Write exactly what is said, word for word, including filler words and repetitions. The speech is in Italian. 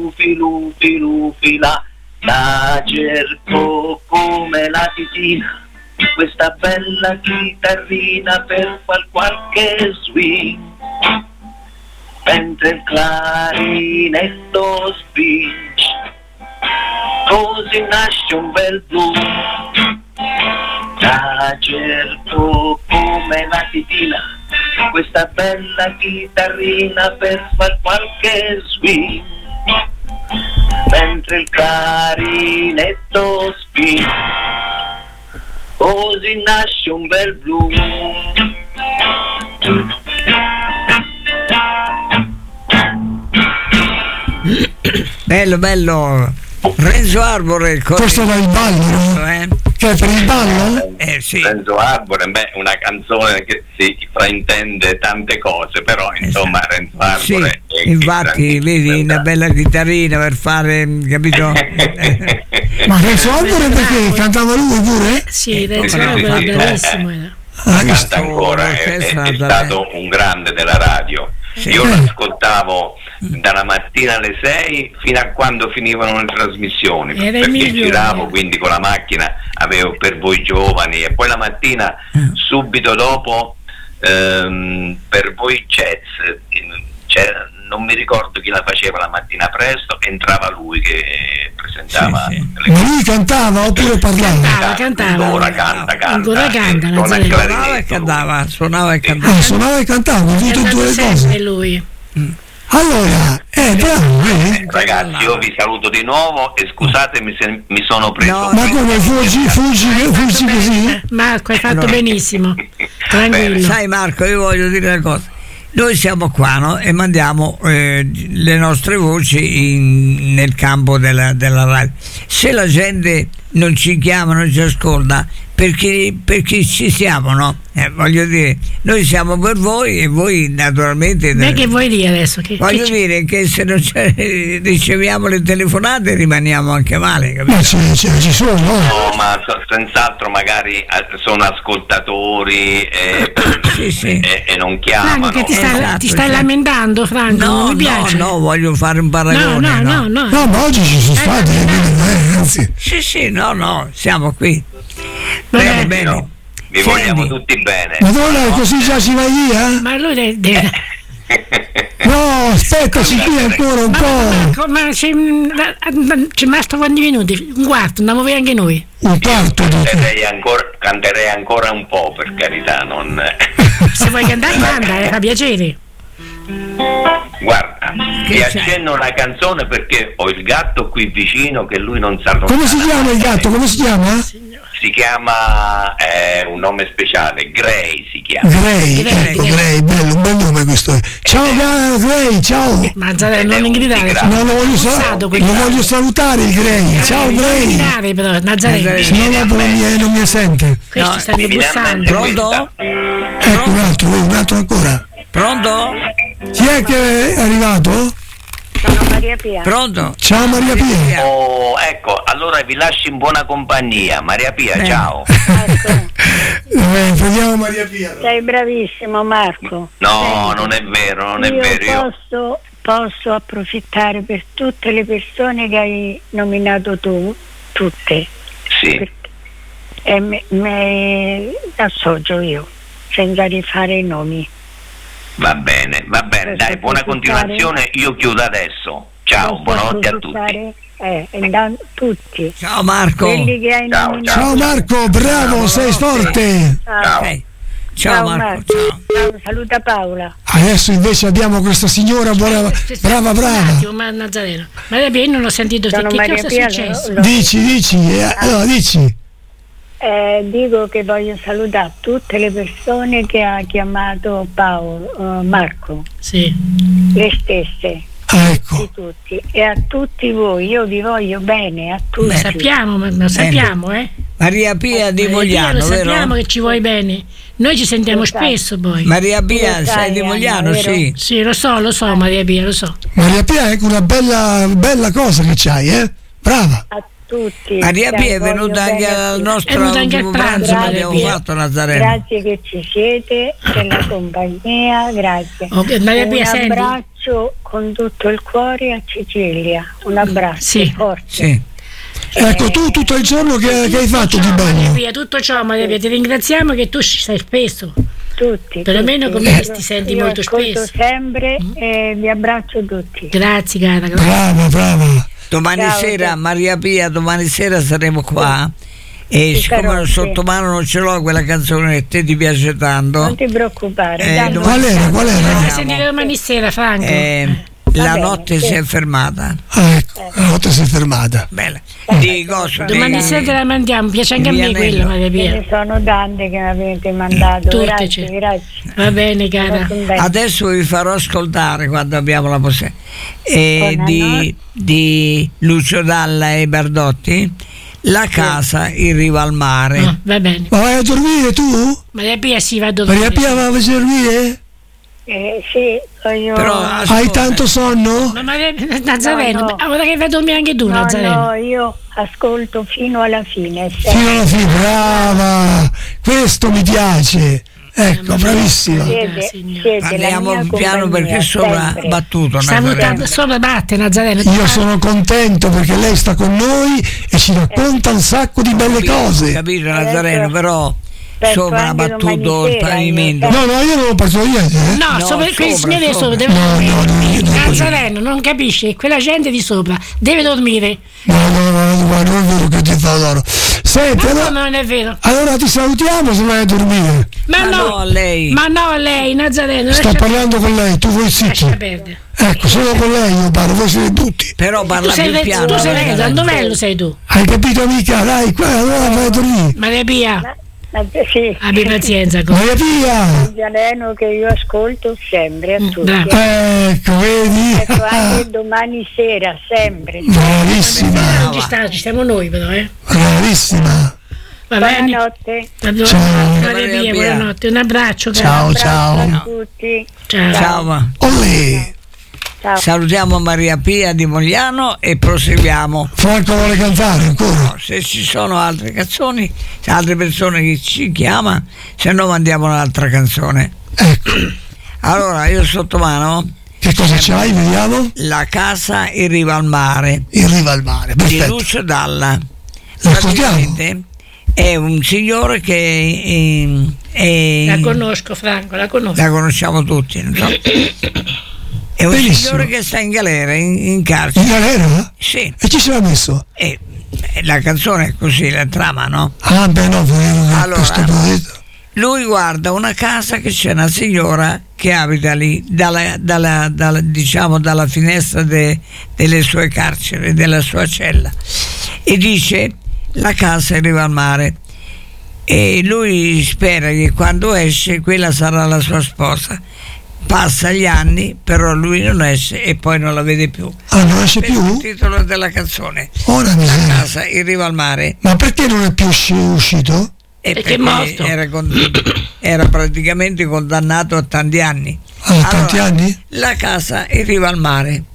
lufi, lufi, lufi, la, la cerco come la titina, questa bella chitarrina per far qualche swing, mentre il clarinetto spinge, così nasce un bel blues. La cerco come la titina, questa bella chitarrina per far qualche swing, mentre il clarinetto spinge, così nasce un bel blues. Bello, bello. Renzo Arbore. Questo era il ballo, no? Eh? Che è per il ballo? Eh sì. Renzo Arbore, beh, una canzone che si fraintende tante cose, però insomma Renzo Arbore Sì, è infatti vedi una bella chitarrina per fare, capito? Ma Renzo Arbore perché cantava lui pure? Sì, Renzo sì, Arbore sì, è sì. bravissimo. era. Ah, che canta sta- ancora, è, è- è stato un grande della radio. Sì. Io l'ascoltavo dalla mattina alle sei fino a quando finivano le trasmissioni, Era il perché migliore. giravo quindi con la macchina, avevo Per voi giovani, e poi la mattina subito dopo ehm, Per voi jazz, c'era, non mi ricordo chi la faceva la mattina presto, entrava lui che presentava. Sì, sì. le Ma lui cantava oppure parlava? Cantava, cantava. Ancora canta, canta. Ancora canta, eh, non suona so il se- Suonava e clarinetto. cantava, suonava e cantava. Ah, suonava e cantava, tutte e Cantato due le sempre cose. lui. Allora, eh, bravo, eh? Eh, Ragazzi, io vi saluto di nuovo e scusatemi se mi sono preso. No, Ma come fuggi, fuggi, fuggi così? Eh, Marco, hai fatto Allora. benissimo. Tranquillo. Sai Marco, io voglio dire una cosa. Noi siamo qua, no? E mandiamo eh, le nostre voci in- nel campo della, della radio. Se la gente non ci chiama, non ci ascolta, perché, perché ci siamo, no? Eh, voglio dire, noi siamo per voi e voi naturalmente... Beh, che vuoi dire adesso? Che, Voglio che dire che se non c'è- riceviamo le telefonate rimaniamo anche male, capito? Ma ci, ci, ci sono, no? No, ma so- senz'altro magari eh, sono ascoltatori e, Sì, sì. e- e non Franco, chiamano. che ti stai, Esatto, ti stai sì. lamentando, Franco? No, non mi no, piace. no, voglio fare un no, paragone. no, no, no. No, ma oggi ci sono stati, eh, quindi, eh, anzi. Sì, sì, no, no, siamo qui. Vabbè. Bene, bene. No, vi Senti, vogliamo tutti bene. Madonna, così già si va via? Ma lui deve... deve- No, aspettaci qui ancora un Ma, po'. Marco, ma c'è, c'è rimasto quanti minuti? Un quarto, andiamo via anche noi. Un quarto dico. Canterei ancora, canterei ancora un po', per carità, non... Se vuoi cantare, canta, eh, fa piacere. Guarda, Che ti c'è? accenno una canzone perché ho il gatto qui vicino che lui non sa Come si chiama il gatto? Come si chiama? Si chiama, è un nome speciale, Gray si chiama. Gray, Gray, ecco, Gray. Gray, bello, un bel nome questo. Ciao Gra- Gray, ciao. Ma Zara, non ingridare. No, No, lo voglio, sa- lo voglio salutare il Gray. Ciao Non Gray. ingridare però, Nazareno. Se no dopo non mi, non mi sente. Questi No, stanno Mi viene a mente bussando. Pronto? questa. Ecco un altro, un altro ancora. Pronto? Chi è che è arrivato? Sono Maria Pia. Pronto? Ciao Maria Pia. Oh, ecco, allora vi lascio in buona compagnia. Maria Pia, Bene. ciao. Eh, prendiamo Maria Pia. Sei bravissimo Marco. No, non è vero, non è Io vero. Io... posso, posso approfittare per tutte le persone che hai nominato tu, tutte, Sì, e mi, mi associo io, senza rifare i nomi. va bene, va bene. Dai, buona continuazione. Io chiudo adesso. Ciao, Posso buonanotte a tutti. approfittare? Eh, e da- tutti. Ciao Marco. Quelli che hai Ciao, nominato. Ciao Marco, bravo, sei forte. Ah, Ciao. Ok. Ciao Marco, ciao. Ciao, saluta Paola. Adesso invece abbiamo questa signora brava, brava, Un brava. attimo, ma Nazareno. Maria Pia, io non ho sentito che, Sono che Maria cosa è Pia. successo. lo- lo- Dici, dici, eh, allora dici. Eh, dico che voglio salutare tutte le persone che ha chiamato Paolo, eh, Marco, Sì. le stesse, Ah, ecco. di tutti, e a tutti voi, io vi voglio bene, a tutti. Lo sappiamo, ma lo sappiamo, eh. Maria Pia di Maria Pia, Mogliano, lo sappiamo vero? che ci vuoi bene. Noi ci sentiamo Lo sai. spesso poi. Maria Pia, Lo sei sai, di Anna, Mogliano, vero? sì. Sì, lo so, lo so, Maria Pia, lo so. Maria Pia è una bella, bella cosa che c'hai, eh? Brava. A, tutti. Maria Cioè, Pia è voglio venuta bene anche a al tutti. nostro È venuta anche al ultimo pranzo, pranzo che Maria abbiamo Pia. fatto, Nazareno. Grazie che ci siete, per la compagnia, grazie. Ok, Maria Pia, Un senti? abbraccio con tutto il cuore a Cecilia, un abbraccio Sì. forte. Sì. Ecco, tu tutto il giorno che, che hai fatto di Ciao Maria bagno? Pia, tutto ciò Maria Pia, ti ringraziamo che tu ci stai spesso. Tutti. Perlomeno tutti. con me Io- ti senti io molto ascolto spesso. sempre e vi abbraccio tutti. Grazie cara, grazie. Brava, brava. Domani Ciao, sera, ciao. Maria Pia, domani sera saremo qua. E Ci siccome sarò, sì. sotto mano non ce l'ho quella canzone che te ti piace tanto, Non ti preoccupare. Eh, tanto- domani- Qual era, qual era? Ti sentire domani sera, Franco. eh, la bene, notte sì. si è fermata. Ah, ecco, la notte si è fermata. Bella. Di cosa? Domani di- sera te la mandiamo, piace anche a me Vianello. quello Maria Ce Pia. ne sono tante che mi avete mandato. Tutte Grazie, c'è. grazie. Va bene cara. Sono contenta. Adesso vi farò ascoltare quando abbiamo la possibilità eh, di, Buonanotte. di Lucio Dalla e Bardotti, La casa in riva al mare. Ah, va bene. Ma vai a dormire tu? Maria Pia si va a dormire. Maria Pia va a dormire? Eh, sì, voglio... Però Hai ascolta, tanto sonno? Ma Maria Nazareno, No, no. ah, ora che vai a dormire anche tu, No, Nazareno. no, io ascolto fino alla fine. sempre. Fino alla fine, brava! Questo mi piace. Ecco, bravissima. Siete, Signore. siete la Parliamo mia piano compagnia, perché sopra sempre. battuto. Sta Nazareno. buttando sopra batte Nazareno. Io sono contento perché lei sta con noi e ci racconta un sacco di belle cose. Capito Nazareno, però Penso sopra ha anche battuto domani il sera, pavimento. io- No, no, io non ho perso niente. Eh? No, No, sopra, quel sopra, signore sopra. sopra deve No, dormire. no, no, io non Nazareno non capisce che quella gente di sopra deve dormire. No, no, no, no, guarda, non è vero che ti fa loro. Senti, Ma allora, come non è vero? allora ti salutiamo se vai a dormire. Ma, Ma no, no, lei. Ma no, lei, Nazareno, Sto lascia, parlando con lei, tu vuoi zitto. lascia perdere. Ecco, solo con lei io parlo, voi siete brutti. Però Tu parla sei, più piano. tu sei Nazareno. Redo, Andovello sei tu. Hai capito amica? Dai, qua, allora vai a dormire. Maria Pia, Ma- sì, abbi pazienza. con- Maria Pia! Gianeno che io ascolto sempre a tutti. bravo. Ecco, vedi? Ecco, anche domani sera, sempre. Bravissima, Non ci sta, ci stiamo noi però, eh. bravissima. Va bene. Buonanotte. Buonanotte, Ciao. Maria Pia, buonanotte. Un abbraccio, cara. Ciao, Abbraccio ciao. a tutti. Ciao. Ciao. ma- Olè! Ciao. Salutiamo Maria Pia di Mogliano e proseguiamo. Franco vuole cantare ancora? Se ci sono altre canzoni, se altre persone che ci chiamano, se no mandiamo un'altra canzone. Ecco, Allora, io sotto mano che cosa c'hai? Vediamo. La casa in riva al mare In riva al mare, di perfetto. Lucio Dalla. Lo ascoltiamo? Praticamente è un signore che è, è- La conosco, Franco, la conosco. la conosciamo tutti, non so. È un Benissimo. signore che sta in galera, in, in In carcere. galera? Sì, E chi ce l'ha messo? e, e la canzone è così, la trama, no? Ah, beh, no, volevo che Allora. questo poeta. Lui guarda una casa che c'è una signora che abita lì, dalla, dalla- dalla- diciamo dalla finestra de- delle sue carceri, della sua cella, e dice la casa arriva al mare. E lui spera che quando esce quella sarà la sua sposa. Passa gli anni, però lui non esce e poi non la vede più. Ah, non esce Questo è il più? titolo della canzone. Ora La miseria. casa in riva al mare. Ma perché non è più usci- uscito? E Perché è perché morto. era, con- era praticamente condannato a tanti anni. Ah, tanti Allora, anni? La casa in riva al mare.